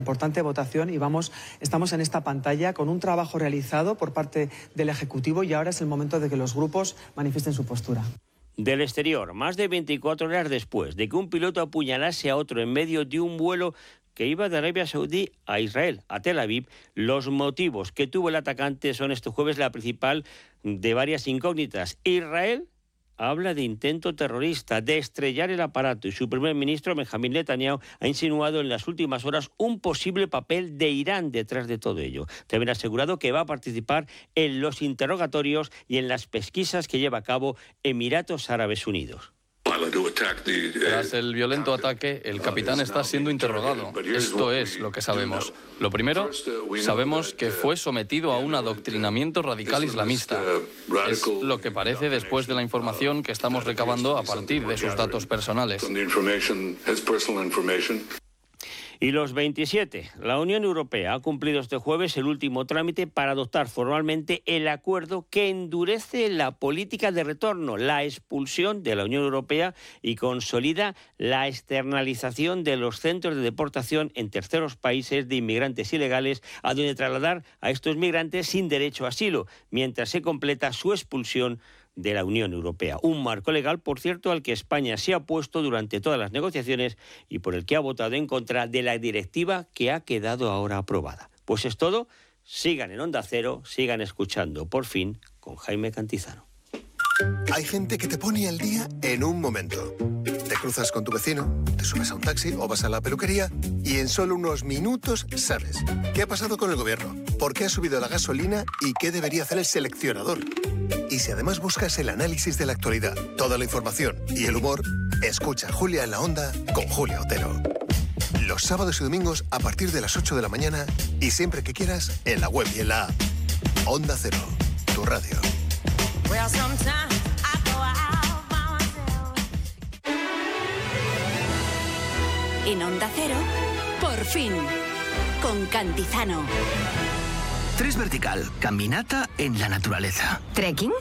Importante votación y estamos en esta pantalla con un trabajo realizado por parte del Ejecutivo y ahora es el momento de que los grupos manifiesten su postura. Del exterior, más de 24 horas después de que un piloto apuñalase a otro en medio de un vuelo que iba de Arabia Saudí a Israel, a Tel Aviv, los motivos que tuvo el atacante son este jueves la principal de varias incógnitas. Israel habla de intento terrorista, de estrellar el aparato, y su primer ministro, Benjamín Netanyahu, ha insinuado en las últimas horas un posible papel de Irán detrás de todo ello. También ha asegurado que va a participar en los interrogatorios y en las pesquisas que lleva a cabo Emiratos Árabes Unidos. Tras el violento ataque, el capitán está siendo interrogado. Esto es lo que sabemos. Lo primero, sabemos que fue sometido a un adoctrinamiento radical islamista. Es lo que parece después de la información que estamos recabando a partir de sus datos personales. Y los 27. La Unión Europea ha cumplido este jueves el último trámite para adoptar formalmente el acuerdo que endurece la política de retorno, la expulsión de la Unión Europea y consolida la externalización de los centros de deportación en terceros países de inmigrantes ilegales, a donde trasladar a estos migrantes sin derecho a asilo, mientras se completa su expulsión de la Unión Europea. Un marco legal, por cierto, al que España se ha opuesto durante todas las negociaciones y por el que ha votado en contra de la directiva que ha quedado ahora aprobada. Pues es todo. Sigan en Onda Cero, sigan escuchando Por Fin con Jaime Cantizano. Hay gente que te pone al día en un momento. Te cruzas con tu vecino, te subes a un taxi o vas a la peluquería y en solo unos minutos sabes qué ha pasado con el gobierno, por qué ha subido la gasolina y qué debería hacer el seleccionador. Y si además buscas el análisis de la actualidad, toda la información y el humor, escucha Julia en la Onda con Julia Otero. Los sábados y domingos a partir de las 8 de la mañana y siempre que quieras en la web y en la app. Onda Cero, tu radio. En Onda Cero, Por Fin, con Cantizano. 3 vertical, caminata en la naturaleza. ¿Trekking?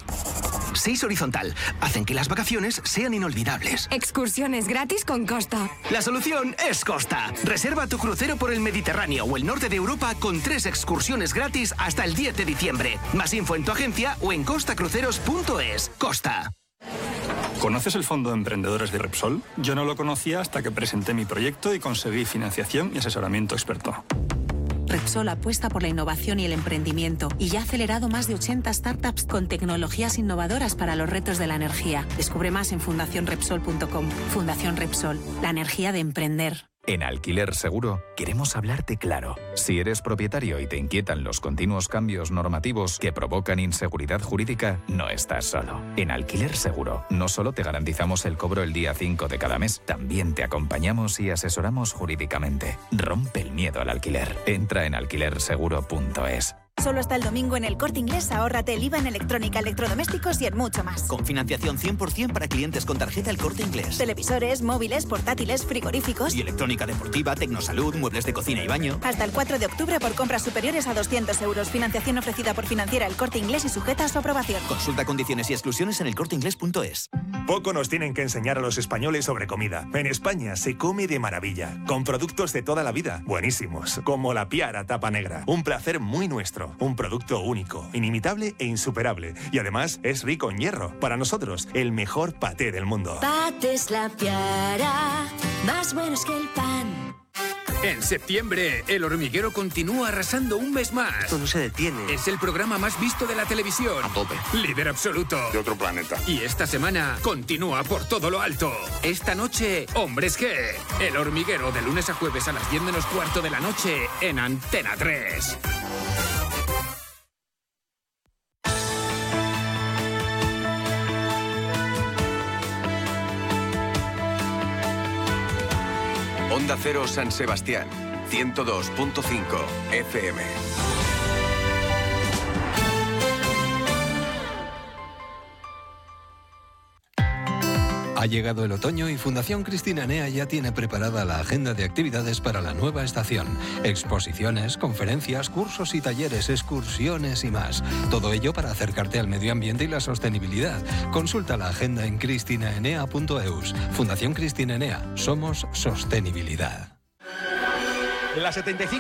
6 horizontal, hacen que las vacaciones sean inolvidables. Excursiones gratis con Costa. La solución es Costa. Reserva tu crucero por el Mediterráneo o el norte de Europa con 3 excursiones gratis hasta el 10 de diciembre. Más info en tu agencia o en costacruceros.es. Costa. ¿Conoces el Fondo de Emprendedores de Repsol? Yo no lo conocía hasta que presenté mi proyecto y conseguí financiación y asesoramiento experto. Repsol apuesta por la innovación y el emprendimiento y ya ha acelerado más de 80 startups con tecnologías innovadoras para los retos de la energía. Descubre más en fundacionrepsol.com. Fundación Repsol, la energía de emprender. En Alquiler Seguro queremos hablarte claro. Si eres propietario y te inquietan los continuos cambios normativos que provocan inseguridad jurídica, no estás solo. En Alquiler Seguro no solo te garantizamos el cobro el día 5 de cada mes, también te acompañamos y asesoramos jurídicamente. Rompe el miedo al alquiler. Entra en alquilerseguro.es. Solo hasta el domingo en El Corte Inglés ahórrate el IVA en electrónica, electrodomésticos y en mucho más. Con financiación 100% para clientes con tarjeta El Corte Inglés. Televisores, móviles, portátiles, frigoríficos. Y electrónica deportiva, tecnosalud, muebles de cocina y baño. Hasta el 4 de octubre por compras superiores a 200 euros. Financiación ofrecida por Financiera El Corte Inglés y sujeta a su aprobación. Consulta condiciones y exclusiones en elcorteingles.es. Poco nos tienen que enseñar a los españoles sobre comida. En España se come de maravilla, con productos de toda la vida, buenísimos, como la Piara Tapa Negra. Un placer muy nuestro. Un producto único, inimitable e insuperable. Y además es rico en hierro. Para nosotros, el mejor paté del mundo. Patés La Piara, más buenos que el pan. En septiembre, El Hormiguero continúa arrasando un mes más. Esto no se detiene. Es el programa más visto de la televisión. A tope. Líder absoluto. De otro planeta. Y esta semana continúa por todo lo alto. Esta noche, Hombres G. El Hormiguero, de lunes a jueves a las 10 menos cuarto de la noche en Antena 3. Onda Cero San Sebastián, 102.5 FM. Ha llegado el otoño y Fundación Cristina Enea ya tiene preparada la agenda de actividades para la nueva estación. Exposiciones, conferencias, cursos y talleres, excursiones y más. Todo ello para acercarte al medio ambiente y la sostenibilidad. Consulta la agenda en cristinaenea.eus. Fundación Cristina Enea. Somos sostenibilidad. En la 75.